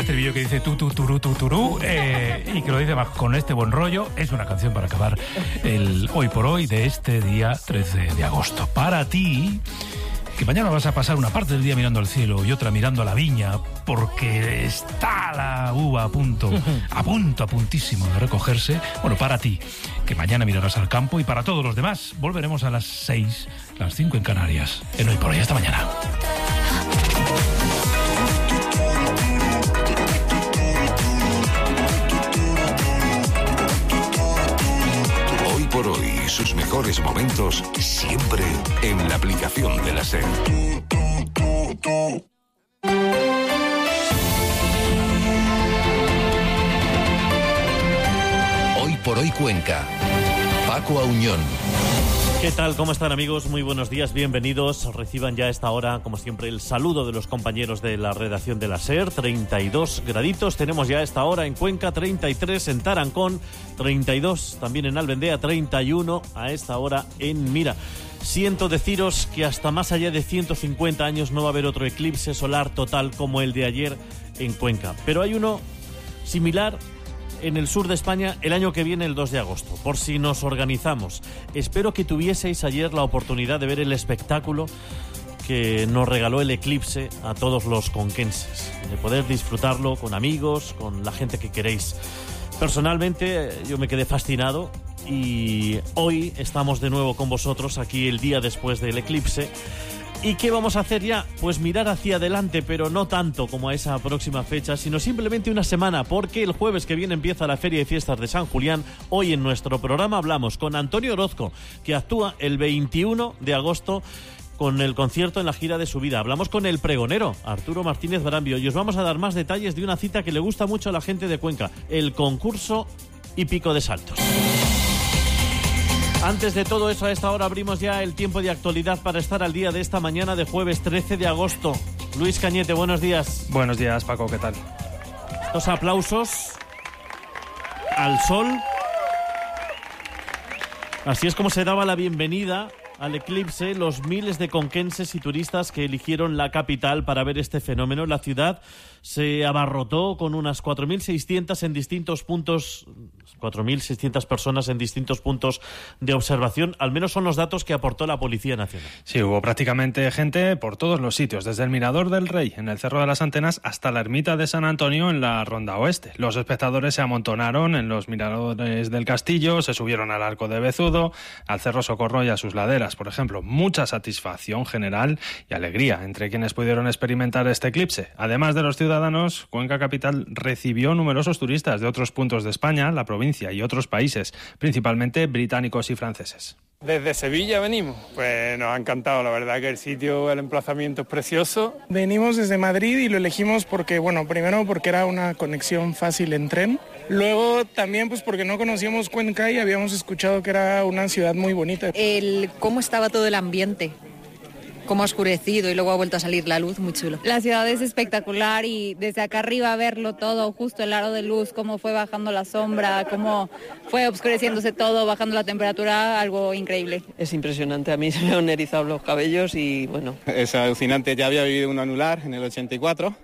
estribillo que dice tu, turú, y que lo dice más con este buen rollo. Es una canción para acabar el hoy por hoy de este día 13 de agosto. Para ti, que mañana vas a pasar una parte del día mirando al cielo y otra mirando a la viña, porque está la uva a puntísimo de recogerse. Bueno, para ti, que mañana mirarás al campo, y para todos los demás, volveremos a las 6, las 5 en Canarias, en Hoy por Hoy. Hasta mañana. Hoy por Hoy, sus mejores momentos siempre en la aplicación de la SER. Hoy por Hoy Cuenca. Paco Auñón. ¿Qué tal? ¿Cómo están, amigos? Muy buenos días, bienvenidos. Reciban ya a esta hora, como siempre, el saludo de los compañeros de la redacción de la SER. 32 graditos tenemos ya a esta hora en Cuenca, 33 en Tarancón, 32 también en Albendea, 31 a esta hora en Mira. Siento deciros que hasta más allá de 150 años no va a haber otro eclipse solar total como el de ayer en Cuenca. Pero hay uno similar en el sur de España el año que viene, el 2 de agosto, por si nos organizamos. Espero que tuvieseis ayer la oportunidad de ver el espectáculo que nos regaló el eclipse a todos los conquenses, de poder disfrutarlo con amigos, con la gente que queréis. Personalmente, yo me quedé fascinado y hoy estamos de nuevo con vosotros aquí el día después del eclipse. ¿Y qué vamos a hacer ya? Pues mirar hacia adelante, pero no tanto como a esa próxima fecha, sino simplemente una semana, porque el jueves que viene empieza la Feria de Fiestas de San Julián. Hoy en nuestro programa hablamos con Antonio Orozco, que actúa el 21 de agosto con el concierto en la gira de su vida. Hablamos con el pregonero, Arturo Martínez Barambio, y os vamos a dar más detalles de una cita que le gusta mucho a la gente de Cuenca, el concurso hípico de saltos. Antes de todo eso, a esta hora abrimos ya el tiempo de actualidad para estar al día de esta mañana de jueves 13 de agosto. Luis Cañete, buenos días. Buenos días, Paco, ¿qué tal? Estos aplausos al sol. Así es como se daba la bienvenida al eclipse, los miles de conquenses y turistas que eligieron la capital para ver este fenómeno. La ciudad se abarrotó con unas 4.600 en distintos puntos, 4.600 personas en distintos puntos de observación. Al menos son los datos que aportó la Policía Nacional. Sí, hubo prácticamente gente por todos los sitios, desde el Mirador del Rey, en el Cerro de las Antenas, hasta la Ermita de San Antonio, en la Ronda Oeste. Los espectadores se amontonaron en los miradores del castillo, se subieron al Arco de Bezudo, al Cerro Socorro y a sus laderas. Por ejemplo, mucha satisfacción general y alegría entre quienes pudieron experimentar este eclipse. Además de los ciudadanos, Cuenca Capital recibió numerosos turistas de otros puntos de España, la provincia y otros países, principalmente británicos y franceses. Desde Sevilla venimos, pues nos ha encantado, la verdad que el sitio, el emplazamiento es precioso. Venimos desde Madrid y lo elegimos porque, bueno, primero porque era una conexión fácil en tren, luego también pues porque no conocíamos Cuenca y habíamos escuchado que era una ciudad muy bonita. Cómo estaba todo el ambiente, cómo ha oscurecido y luego ha vuelto a salir la luz, muy chulo. La ciudad es espectacular y desde acá arriba verlo todo, justo el aro de luz, cómo fue bajando la sombra, cómo fue oscureciéndose todo, bajando la temperatura, algo increíble. Es impresionante, a mí se me han erizado los cabellos y bueno. Es alucinante, ya había vivido un anular en el 84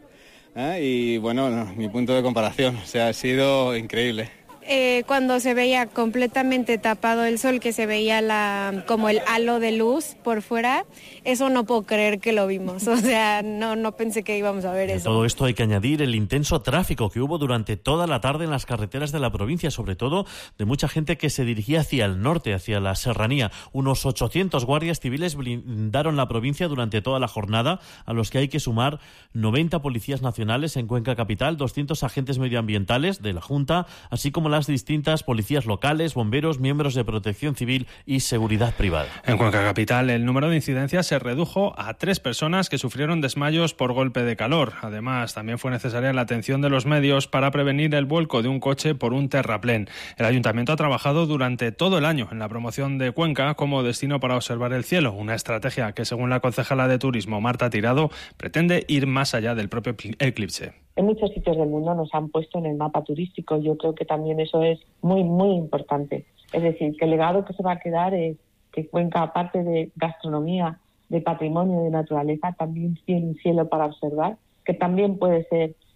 y bueno, no, mi punto de comparación, o sea, ha sido increíble. Cuando se veía completamente tapado el sol, que se veía como el halo de luz por fuera, eso no puedo creer que lo vimos, o sea, no pensé que íbamos a ver eso. Todo esto hay que añadir el intenso tráfico que hubo durante toda la tarde en las carreteras de la provincia, sobre todo de mucha gente que se dirigía hacia el norte, hacia la serranía. Unos 800 guardias civiles blindaron la provincia durante toda la jornada, a los que hay que sumar 90 policías nacionales en Cuenca Capital, 200 agentes medioambientales de la Junta, así como las distintas policías locales, bomberos, miembros de protección civil y seguridad privada. En Cuenca Capital, el número de incidencias se redujo a 3 personas que sufrieron desmayos por golpe de calor. Además, también fue necesaria la atención de los medios para prevenir el vuelco de un coche por un terraplén. El Ayuntamiento ha trabajado durante todo el año en la promoción de Cuenca como destino para observar el cielo, una estrategia que, según la concejala de Turismo, Marta Tirado, pretende ir más allá del propio eclipse. En muchos sitios del mundo nos han puesto en el mapa turístico. Yo creo que también eso es muy, muy importante. Es decir, que el legado que se va a quedar es que Cuenca, aparte de gastronomía, de patrimonio, de naturaleza, también tiene un cielo para observar, que también puede ser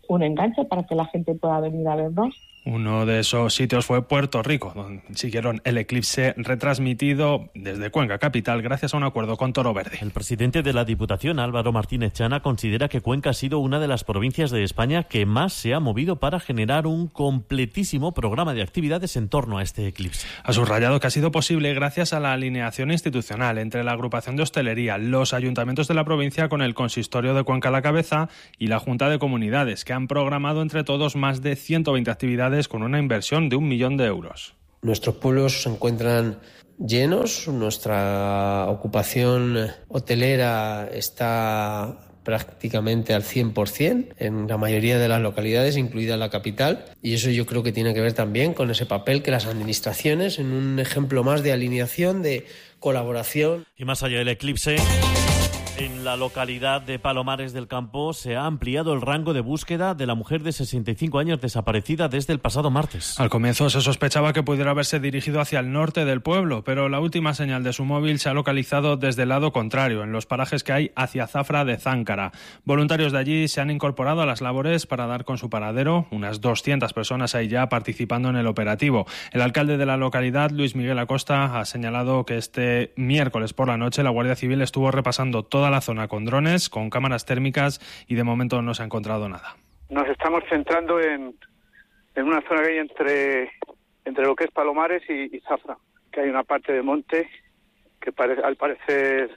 un enganche para que la gente pueda venir a vernos. Uno de esos sitios fue Puerto Rico, donde siguieron el eclipse retransmitido desde Cuenca capital gracias a un acuerdo con Toro Verde. El presidente de la Diputación, Álvaro Martínez Chana, considera que Cuenca ha sido una de las provincias de España que más se ha movido para generar un completísimo programa de actividades en torno a este eclipse. Ha subrayado que ha sido posible gracias a la alineación institucional entre la agrupación de hostelería, los ayuntamientos de la provincia con el consistorio de Cuenca a la cabeza y la Junta de Comunidades, que han programado entre todos más de 120 actividades con una inversión de 1 millón de euros. Nuestros pueblos se encuentran llenos, nuestra ocupación hotelera está prácticamente al 100% en la mayoría de las localidades, incluida la capital, y eso yo creo que tiene que ver también con ese papel que las administraciones, en un ejemplo más de alineación, de colaboración. Y más allá del eclipse, en la localidad de Palomares del Campo se ha ampliado el rango de búsqueda de la mujer de 65 años desaparecida desde el pasado martes. Al comienzo se sospechaba que pudiera haberse dirigido hacia el norte del pueblo, pero la última señal de su móvil se ha localizado desde el lado contrario, en los parajes que hay hacia Zafra de Záncara. Voluntarios de allí se han incorporado a las labores para dar con su paradero. Unas 200 personas hay ya participando en el operativo. El alcalde de la localidad, Luis Miguel Acosta, ha señalado que este miércoles por la noche la Guardia Civil estuvo repasando toda la zona con drones, con cámaras térmicas y de momento no se ha encontrado nada. Nos estamos centrando en una zona que hay entre lo que es Palomares y Zafra, que hay una parte de monte que al parecer,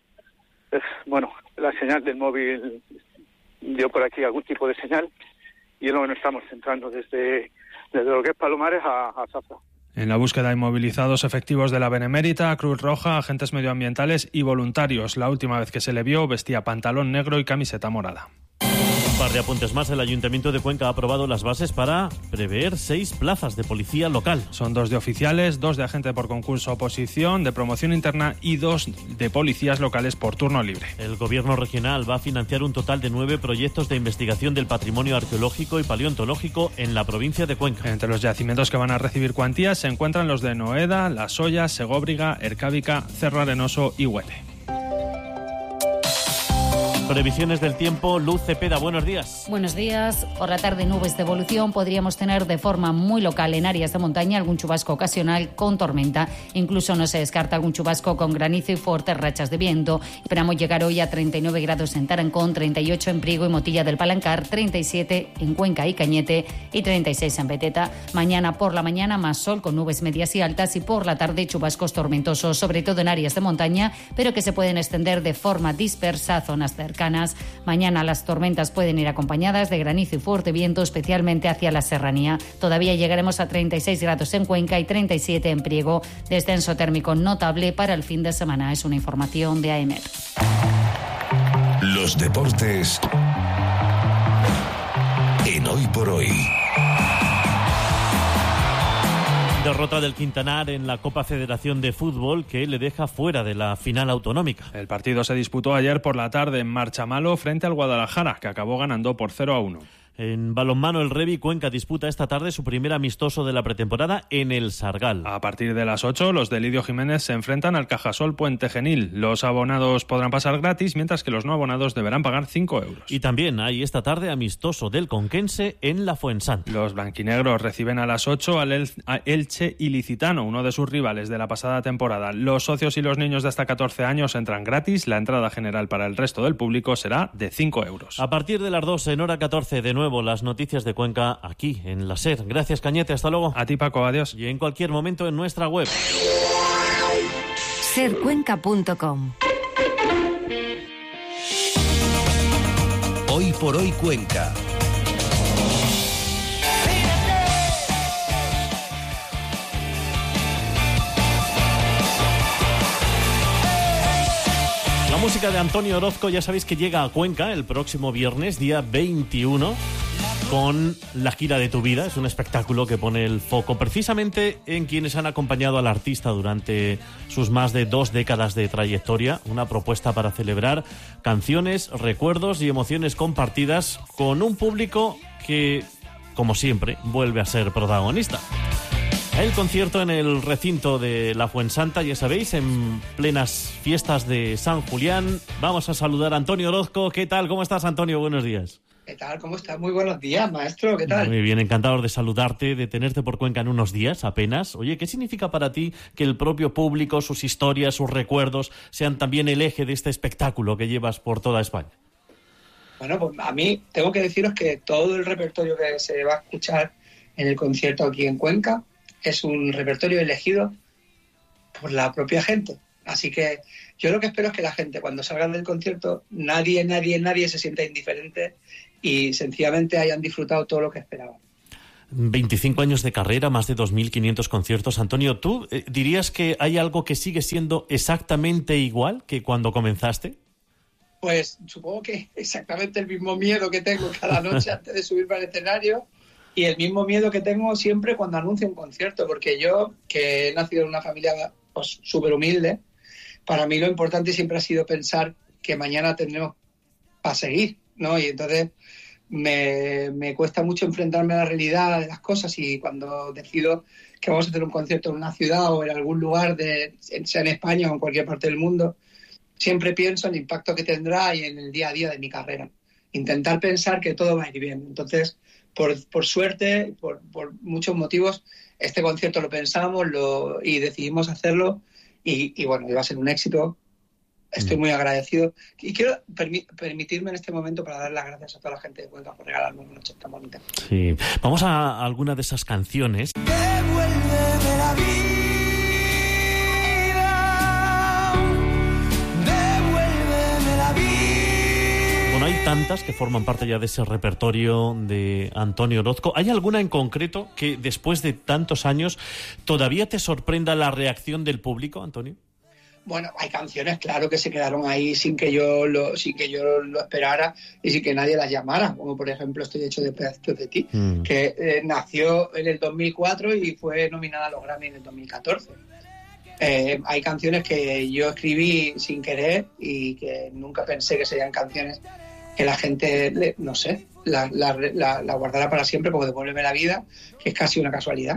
la señal del móvil dio por aquí algún tipo de señal y es lo que nos estamos centrando desde lo que es Palomares a Zafra. En la búsqueda hay movilizados efectivos de la Benemérita, Cruz Roja, agentes medioambientales y voluntarios. La última vez que se le vio vestía pantalón negro y camiseta morada. Un par de apuntes más. El Ayuntamiento de Cuenca ha aprobado las bases para prever 6 plazas de policía local. Son 2 de oficiales, 2 de agente por concurso oposición, de promoción interna y 2 de policías locales por turno libre. El Gobierno regional va a financiar un total de 9 proyectos de investigación del patrimonio arqueológico y paleontológico en la provincia de Cuenca. Entre los yacimientos que van a recibir cuantías se encuentran los de Noeda, Las Ollas, Segóbriga, Ercábica, Cerro Arenoso y Huete. Previsiones del tiempo, Luz Cepeda, buenos días. Buenos días. Por la tarde, nubes de evolución. Podríamos tener de forma muy local en áreas de montaña algún chubasco ocasional con tormenta. Incluso no se descarta algún chubasco con granizo y fuertes rachas de viento. Esperamos llegar hoy a 39 grados en Tarancón, 38 en Priego y Motilla del Palancar, 37 en Cuenca y Cañete y 36 en Beteta. Mañana por la mañana más sol con nubes medias y altas y por la tarde chubascos tormentosos, sobre todo en áreas de montaña, pero que se pueden extender de forma dispersa a zonas cercanas. Mañana las tormentas pueden ir acompañadas de granizo y fuerte viento, especialmente hacia la serranía. Todavía llegaremos a 36 grados en Cuenca y 37 en Priego. Descenso térmico notable para el fin de semana. Es una información de AEMET. Los deportes en Hoy por Hoy. Derrota del Quintanar en la Copa Federación de Fútbol que le deja fuera de la final autonómica. El partido se disputó ayer por la tarde en Marchamalo frente al Guadalajara, que acabó ganando por 0-1. En balonmano, el Revi Cuenca disputa esta tarde su primer amistoso de la pretemporada en el Sargal. A partir de las 8, los de Lidio Jiménez se enfrentan al Cajasol Puente Genil. Los abonados podrán pasar gratis, mientras que los no abonados deberán pagar 5 euros. Y también hay esta tarde amistoso del Conquense en la Fuensanta. Los blanquinegros reciben a las 8 a Elche Ilicitano, uno de sus rivales de la pasada temporada. Los socios y los niños de hasta 14 años entran gratis. La entrada general para el resto del público será de 5 euros. A partir de las 2, en hora 14, de nuevo las noticias de Cuenca aquí en la SER. Gracias, Cañete, hasta luego. A ti, Paco, adiós. Y en cualquier momento en nuestra web. sercuenca.com. Hoy por Hoy Cuenca. La música de Antonio Orozco, ya sabéis que llega a Cuenca el próximo viernes, día 21, con La gira de tu vida. Es un espectáculo que pone el foco precisamente en quienes han acompañado al artista durante sus más de 2 décadas de trayectoria. Una propuesta para celebrar canciones, recuerdos y emociones compartidas con un público que, como siempre, vuelve a ser protagonista. El concierto en el recinto de la Fuensanta, ya sabéis, en plenas fiestas de San Julián. Vamos a saludar a Antonio Orozco. ¿Qué tal? ¿Cómo estás, Antonio? Buenos días. ¿Qué tal? ¿Cómo estás? Muy buenos días, maestro. ¿Qué tal? Muy bien, encantado de saludarte, de tenerte por Cuenca en unos días apenas. Oye, ¿qué significa para ti que el propio público, sus historias, sus recuerdos, sean también el eje de este espectáculo que llevas por toda España? Bueno, pues a mí tengo que deciros que todo el repertorio que se va a escuchar en el concierto aquí en Cuenca es un repertorio elegido por la propia gente. Así que yo lo que espero es que la gente, cuando salgan del concierto, nadie se sienta indiferente y sencillamente hayan disfrutado todo lo que esperaban. 25 años de carrera, más de 2.500 conciertos. Antonio, ¿tú dirías que hay algo que sigue siendo exactamente igual que cuando comenzaste? Pues supongo que exactamente el mismo miedo que tengo cada noche antes de subirme al escenario y el mismo miedo que tengo siempre cuando anuncio un concierto, porque yo, que he nacido en una familia pues súper humilde, para mí lo importante siempre ha sido pensar que mañana tendremos para seguir, ¿no? Y entonces me cuesta mucho enfrentarme a la realidad de las cosas, y cuando decido que vamos a hacer un concierto en una ciudad o en algún lugar, sea en España o en cualquier parte del mundo, siempre pienso en el impacto que tendrá y en el día a día de mi carrera. Intentar pensar que todo va a ir bien. Entonces, por suerte, por muchos motivos, este concierto lo pensamos y decidimos hacerlo y bueno, iba a ser un éxito. Estoy muy agradecido. Y quiero permitirme en este momento para dar las gracias a toda la gente de Cuenca por regalarme una noche tan bonita. Sí. Vamos a alguna de esas canciones. Devuélveme la vida. Devuélveme la vida. Bueno, hay tantas que forman parte ya de ese repertorio de Antonio Orozco. ¿Hay alguna en concreto que después de tantos años todavía te sorprenda la reacción del público, Antonio? Bueno, hay canciones, claro, que se quedaron ahí sin que yo lo esperara y sin que nadie las llamara, como por ejemplo Estoy hecho de pedacitos de ti, que nació en el 2004 y fue nominada a los Grammy en el 2014. Hay canciones que yo escribí sin querer y que nunca pensé que serían canciones que la gente, no sé, la guardara para siempre, como Devuélveme la vida, que es casi una casualidad.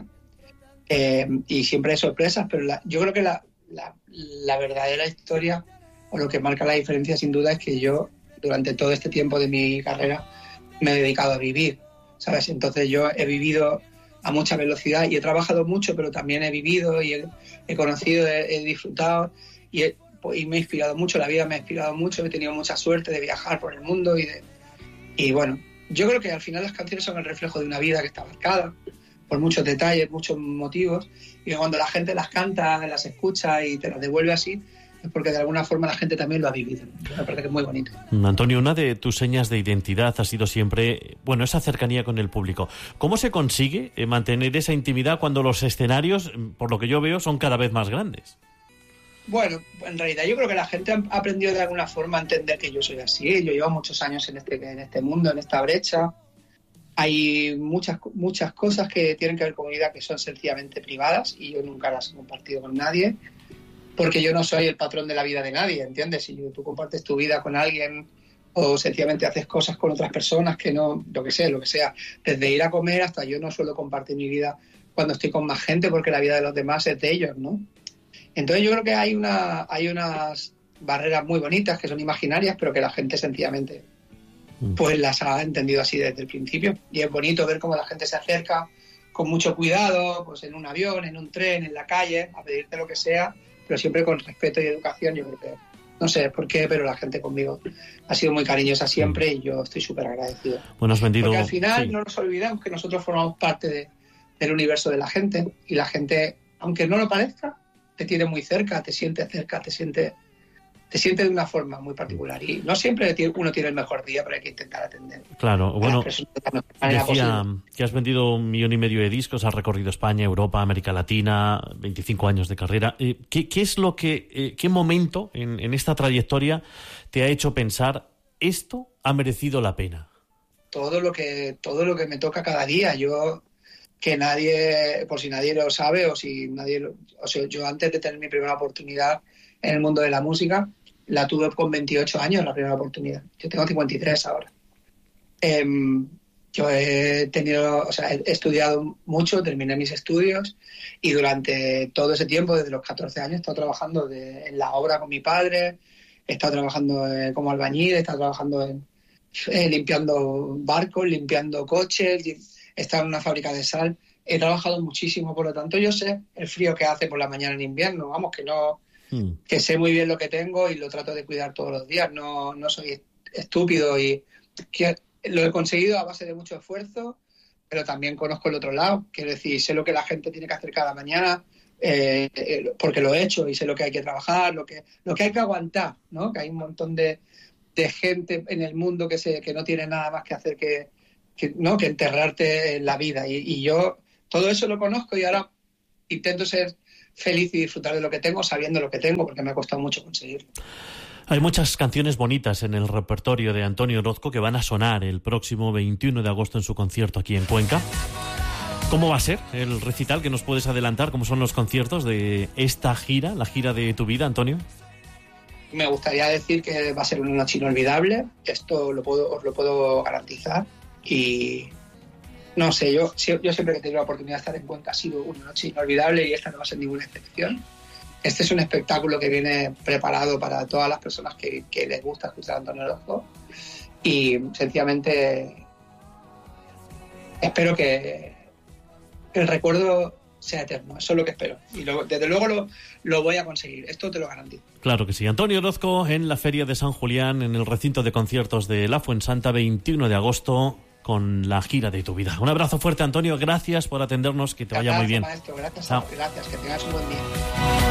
Y siempre hay sorpresas, pero yo creo que la verdadera historia, o lo que marca la diferencia sin duda, es que yo durante todo este tiempo de mi carrera me he dedicado a vivir, ¿sabes? Entonces yo he vivido a mucha velocidad y he trabajado mucho, pero también he vivido y he conocido, he disfrutado y me he inspirado mucho, la vida me ha inspirado mucho, he tenido mucha suerte de viajar por el mundo y bueno, yo creo que al final las canciones son el reflejo de una vida que está marcada por muchos detalles, muchos motivos, y cuando la gente las canta, las escucha y te las devuelve así, es porque de alguna forma la gente también lo ha vivido. Me parece que es muy bonito. Antonio, una de tus señas de identidad ha sido siempre, bueno, esa cercanía con el público. ¿Cómo se consigue mantener esa intimidad cuando los escenarios, por lo que yo veo, son cada vez más grandes? Bueno, en realidad yo creo que la gente ha aprendido de alguna forma a entender que yo soy así. Yo llevo muchos años en este mundo, en esta brecha. Hay muchas cosas que tienen que ver con mi vida que son sencillamente privadas y yo nunca las he compartido con nadie, porque yo no soy el patrón de la vida de nadie, ¿entiendes? Si tú compartes tu vida con alguien o sencillamente haces cosas con otras personas que no, lo que sea, desde ir a comer hasta yo no suelo compartir mi vida cuando estoy con más gente porque la vida de los demás es de ellos, ¿no? Entonces yo creo que hay unas barreras muy bonitas que son imaginarias, pero que la gente sencillamente pues las ha entendido así desde el principio. Y es bonito ver cómo la gente se acerca con mucho cuidado, pues en un avión, en un tren, en la calle, a pedirte lo que sea, pero siempre con respeto y educación. Yo creo que, no sé por qué, pero la gente conmigo ha sido muy cariñosa siempre y yo estoy súper agradecido. Bueno, has vendido... Porque al final no nos olvidamos que nosotros formamos parte del universo de la gente y la gente, aunque no lo parezca, te tiene muy cerca, te siente de una forma muy particular y no siempre uno tiene el mejor día, pero hay que intentar atender. Claro, bueno, decía que has vendido 1,5 millones de discos, has recorrido España, Europa, América Latina, 25 años de carrera. ¿Qué es lo que, qué momento en esta trayectoria te ha hecho pensar esto ha merecido la pena? Todo lo que me toca cada día. Yo, que nadie, por si nadie lo sabe o si nadie yo antes de tener mi primera oportunidad en el mundo de la música, la tuve con 28 años, la primera oportunidad. Yo tengo 53 ahora. Yo he estudiado mucho, terminé mis estudios y durante todo ese tiempo, desde los 14 años, he estado trabajando en la obra con mi padre, he estado trabajando como albañil, he estado trabajando en limpiando barcos, limpiando coches, he estado en una fábrica de sal, he trabajado muchísimo, por lo tanto yo sé el frío que hace por la mañana en invierno, vamos, que sé muy bien lo que tengo y lo trato de cuidar todos los días, no soy estúpido y que lo he conseguido a base de mucho esfuerzo, pero también conozco el otro lado, quiero decir, sé lo que la gente tiene que hacer cada mañana, porque lo he hecho y sé lo que hay que trabajar, lo que hay que aguantar, ¿no? Que hay un montón de gente en el mundo que no tiene nada más que hacer que enterrarte en la vida y yo todo eso lo conozco y ahora intento ser feliz y disfrutar de lo que tengo sabiendo lo que tengo porque me ha costado mucho conseguirlo. Hay muchas canciones bonitas en el repertorio de Antonio Orozco que van a sonar el próximo 21 de agosto en su concierto aquí en Cuenca. ¿Cómo va a ser el recital? ¿Qué nos puedes adelantar? ¿Cómo son los conciertos de esta gira, la gira de tu vida, Antonio? Me gustaría decir que va a ser una noche inolvidable, esto os lo puedo garantizar y no sé, yo siempre que he tenido la oportunidad de estar en Cuenca ha sido una noche inolvidable y esta no va a ser ninguna excepción. Este es un espectáculo que viene preparado para todas las personas que les gusta escuchar a Antonio Orozco y sencillamente espero que el recuerdo sea eterno, eso es lo que espero y desde luego lo voy a conseguir, esto te lo garantizo. Claro que sí. Antonio Orozco en la Feria de San Julián, en el recinto de conciertos de La Fuensanta, 21 de agosto, con la gira de tu vida. Un abrazo fuerte, Antonio, gracias por atendernos, que te vaya muy bien. Maestro, gracias, que tengas un buen día.